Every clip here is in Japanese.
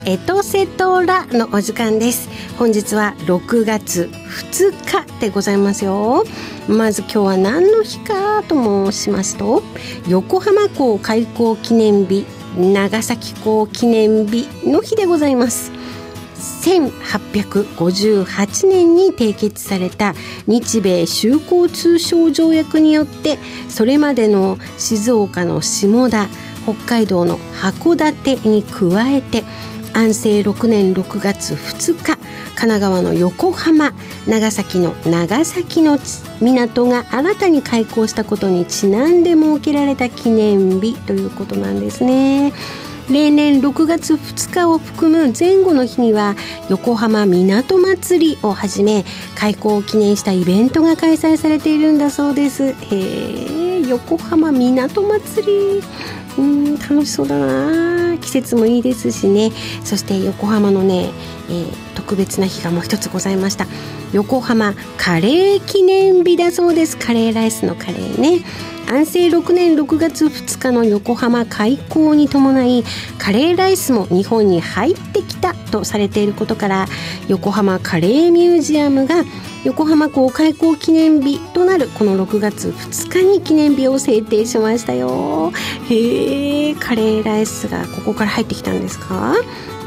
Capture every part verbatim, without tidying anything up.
エトセトラのお時間です。本日はろくがつふつかでございますよ。まず今日は何の日かと申しますと、横浜港開港記念日、長崎港記念日の日でございます。せんはっぴゃくごじゅうはちねんに締結された日米修好通商条約によって、それまでの静岡の下田、北海道の函館に加えて、安政ろくねんろくがつふつか、神奈川の横浜、長崎の長崎の港が新たに開港したことにちなんで設けられた記念日ということなんですね。例年ろくがつふつかを含む前後の日には、横浜港祭りをはじめ開港を記念したイベントが開催されているんだそうです。へー、横浜港祭り、うーん、楽しそうだな。季節もいいですしね。そして横浜のね、えー、特別な日がもう一つございました。横浜カレー記念日だそうです。カレーライスのカレーね。安政ろくねんろくがつふつかの横浜開港に伴い、カレーライスも日本に入ってきたとされていることから、横浜カレーミュージアムが横浜港開港記念日となるこのろくがつふつかに記念日を制定しましたよ。へー、カレーライスがここから入ってきたんですか？うん。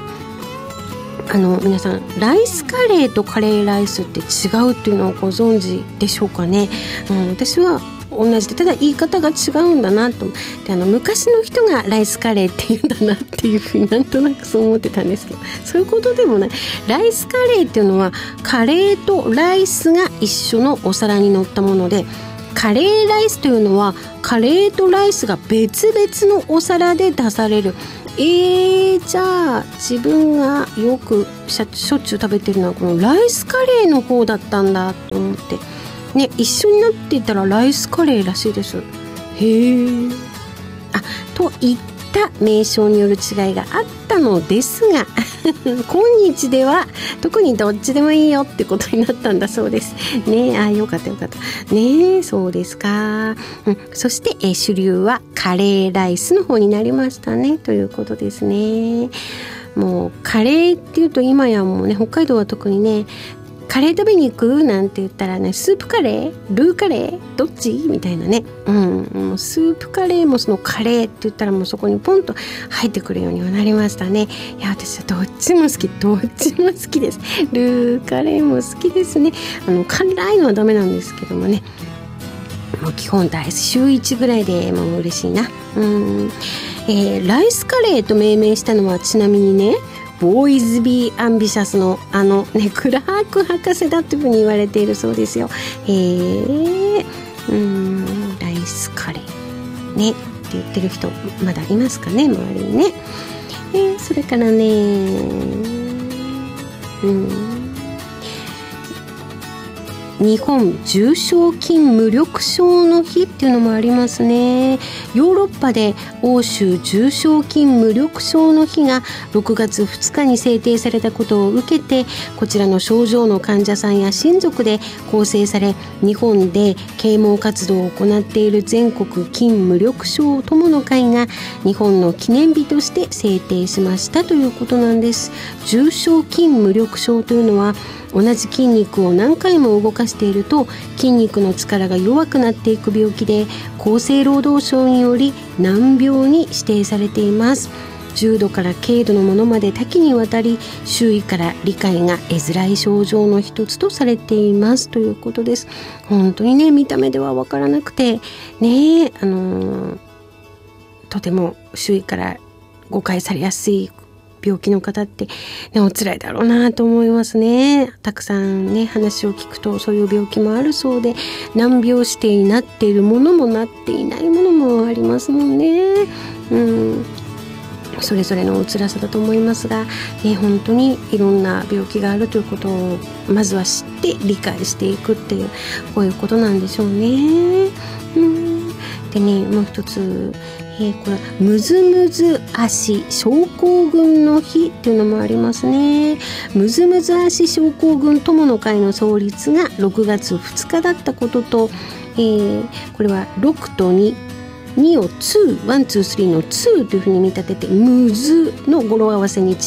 あの皆さん、ライスカレーとカレーライスって違うっていうのをご存知でしょうかね。うん、私は同じで、ただ言い方が違うんだなと。で、あの昔の人がライスカレーって言うんだなっていうふうになんとなくそう思ってたんですけど、そういうことでもない。ライスカレーっていうのはカレーとライスが一緒のお皿に乗ったもので、カレーライスというのはカレーとライスが別々のお皿で出される。えー、じゃあ自分がよくしょっちゅう食べてるのはこのライスカレーの方だったんだと思ってね、一緒になっていたらライスカレーらしいです。へー。あ、といった名称による違いがあったのですが今日では特にどっちでもいいよってことになったんだそうですね。あ、よかったよかったね。そうですか、うん、そしてえ主流はカレーライスの方になりましたねということですね。もうカレーっていうと今やもうね、北海道は特にね、カレー食べに行くなんて言ったらね、スープカレー、ルーカレー、どっちみたいなね、うん、もうスープカレーもそのカレーって言ったらもうそこにポンと入ってくるようにはなりましたね。いや、私はどっちも好き、どっちも好きです。ルーカレーも好きですね。あの辛いのはダメなんですけどもね、もう基本大好き、週いちぐらいでもう嬉しいな。うん、えー、ライスカレーと命名したのはちなみにね、ボーイズビーアンビシャスのあのね、クラーク博士だっていうふうに言われているそうですよ。へー、うーん、ライスカレーねって言ってる人まだいますかね、周りにね。えー、それからね、うん、日本重症筋無力症の日っていうのもありますね。ヨーロッパで欧州重症筋無力症の日がろくがつふつかに制定されたことを受けて、こちらの症状の患者さんや親族で構成され、日本で啓蒙活動を行っている全国筋無力症友の会が日本の記念日として制定しましたということなんです。重症筋無力症というのは、同じ筋肉を何回も動かしていると筋肉の力が弱くなっていく病気で、厚生労働省により難病に指定されています。重度から軽度のものまで多岐にわたり、周囲から理解が得づらい症状の一つとされていますということです。本当にね、見た目では分からなくてね、あのー、とても周囲から誤解されやすい病気の方って、ね、お辛いだろうなと思いますね。たくさんね、話を聞くとそういう病気もあるそうで、難病指定になっているものもなっていないものもありますもんね。うん、それぞれのお辛さだと思いますが、ね、本当にいろんな病気があるということをまずは知って理解していくっていう、こういうことなんでしょうね。うん、でね、もう一つ、えー、これムズムズ足症候群の日っていうのもありますね。ムズムズ足症候群友の会の創立がろくがつふつかだったことと、えー、これはろくとににをツー、ワンツースリーのツーというふうに見立ててむずの語呂合わせに